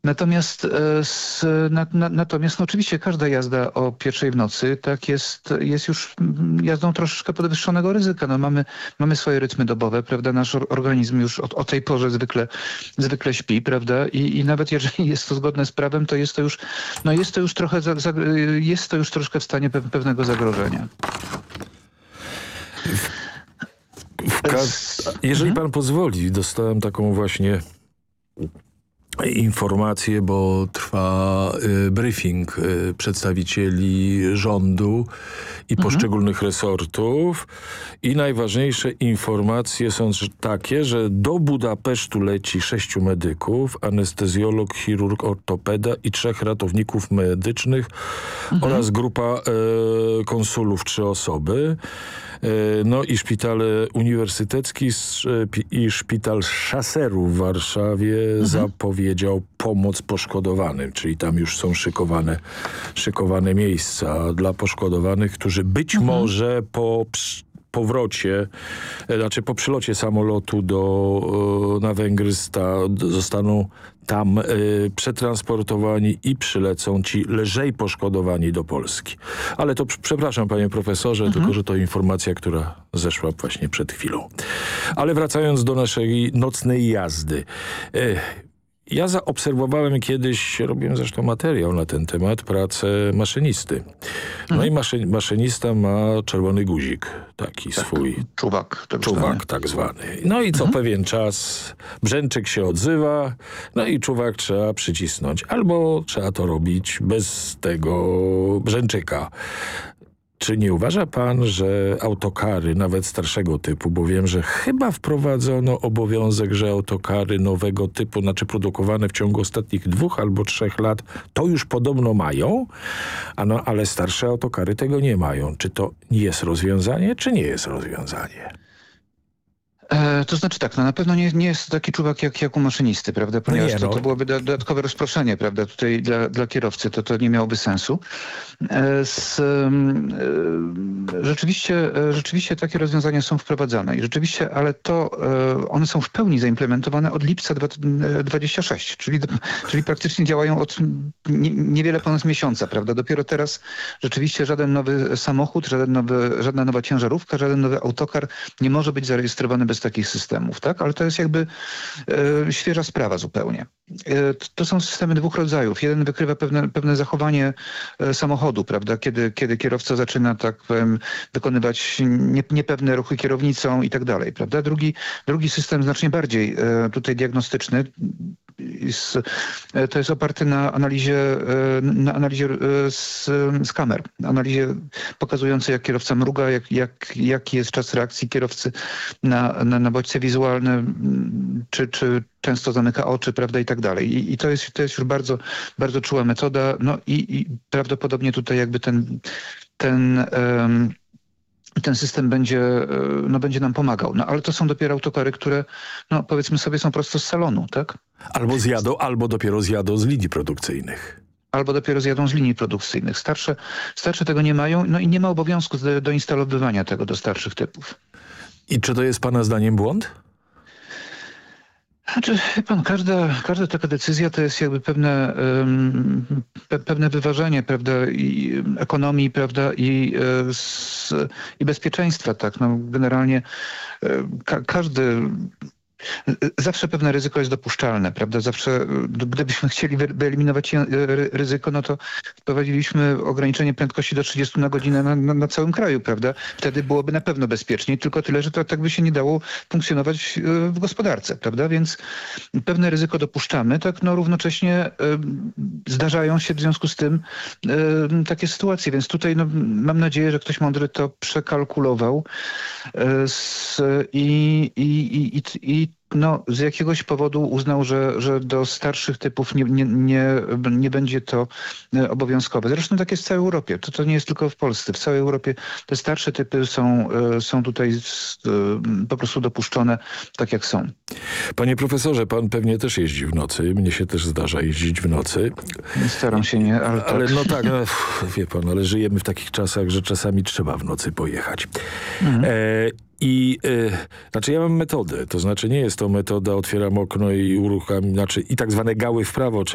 Natomiast no, oczywiście każda jazda o pierwszej w nocy tak jest już jazdą troszeczkę podwyższonego ryzyka. No, mamy swoje rytmy dobowe, prawda? Nasz organizm już o tej porze zwykle śpi, prawda? I nawet jeżeli jest to zgodne z prawem, to jest to już, no jest to już trochę, jest to już troszkę w stanie pewnego zagrożenia. Jeżeli pan pozwoli, dostałem taką właśnie informacje, bo trwa briefing przedstawicieli rządu i poszczególnych resortów i najważniejsze informacje są takie, że do Budapesztu leci 6 medyków, anestezjolog, chirurg, ortopeda i 3 ratowników medycznych oraz grupa konsulów, 3 osoby. No i szpitale uniwersytecki i szpital Szaserów w Warszawie zapowiedział pomoc poszkodowanym, czyli tam już są szykowane miejsca dla poszkodowanych, którzy być może po powrocie, znaczy po przylocie samolotu na Węgry zostaną tam przetransportowani i przylecą ci lżej poszkodowani do Polski. Ale to przepraszam, panie profesorze, tylko że to informacja, która zeszła właśnie przed chwilą. Ale wracając do naszej nocnej jazdy. Ja zaobserwowałem kiedyś, robiłem zresztą materiał na ten temat, pracę maszynisty. No i maszynista ma czerwony guzik, taki swój. Czuwak tak zwany. No i co pewien czas brzęczyk się odzywa, no i czuwak trzeba przycisnąć. Albo trzeba to robić bez tego brzęczyka. Czy nie uważa pan, że autokary, nawet starszego typu, bo wiem, że chyba wprowadzono obowiązek, że autokary nowego typu, znaczy produkowane w ciągu ostatnich 2 albo 3 lat, to już podobno mają, ale starsze autokary tego nie mają. Czy to jest rozwiązanie, czy nie jest rozwiązanie? To znaczy tak, no na pewno nie jest to taki czuwak jak u maszynisty, prawda? Ponieważ to byłoby dodatkowe rozproszenie, prawda? Tutaj dla kierowcy to nie miałoby sensu. Rzeczywiście takie rozwiązania są wprowadzane i rzeczywiście, ale one są w pełni zaimplementowane od lipca 26, czyli praktycznie działają od niewiele ponad miesiąca, prawda? Dopiero teraz rzeczywiście żaden nowy samochód, żadna nowa ciężarówka, żaden nowy autokar nie może być zarejestrowany bez takich systemów, tak? Ale to jest jakby świeża sprawa zupełnie. To są systemy 2 rodzajów. Jeden wykrywa pewne zachowanie samochodu, prawda? Kiedy kierowca zaczyna, tak powiem, wykonywać niepewne ruchy kierownicą i tak dalej, prawda? Drugi system znacznie bardziej tutaj diagnostyczny. To jest oparte na analizie z kamer. Analizie pokazującej, jak kierowca mruga, jaki jest czas reakcji kierowcy na bodźce wizualne, czy często zamyka oczy, prawda, i tak dalej. I to jest już bardzo, bardzo czuła metoda. No i prawdopodobnie tutaj jakby ten system będzie nam pomagał. No ale to są dopiero autokary, które, no powiedzmy sobie, są prosto z salonu, tak? Albo dopiero zjadą z linii produkcyjnych. Albo dopiero zjadą z linii produkcyjnych. Starsze tego nie mają, no i nie ma obowiązku do instalowywania tego do starszych typów. I czy to jest pana zdaniem błąd? Znaczy, wie pan, każda taka decyzja to jest jakby pewne wyważenie, prawda, i ekonomii, prawda, i bezpieczeństwa, tak. No, generalnie zawsze pewne ryzyko jest dopuszczalne, prawda? Zawsze, gdybyśmy chcieli wyeliminować ryzyko, no to wprowadziliśmy ograniczenie prędkości do 30 na godzinę na całym kraju, prawda? Wtedy byłoby na pewno bezpieczniej, tylko tyle, że to tak by się nie dało funkcjonować w gospodarce, prawda? Więc pewne ryzyko dopuszczamy, tak, no równocześnie zdarzają się w związku z tym takie sytuacje, więc tutaj no, mam nadzieję, że ktoś mądry to przekalkulował i no, z jakiegoś powodu uznał, że do starszych typów nie będzie to obowiązkowe. Zresztą tak jest w całej Europie. To nie jest tylko w Polsce. W całej Europie te starsze typy są tutaj po prostu dopuszczone tak, jak są. Panie profesorze, pan pewnie też jeździ w nocy. Mnie się też zdarza jeździć w nocy. Staram się nie, ale tak. Ale no tak, no, wie pan, ale żyjemy w takich czasach, że czasami trzeba w nocy pojechać. Znaczy ja mam metodę, to znaczy nie jest to metoda otwieram okno i uruchamiam, znaczy i tak zwane gały w prawo,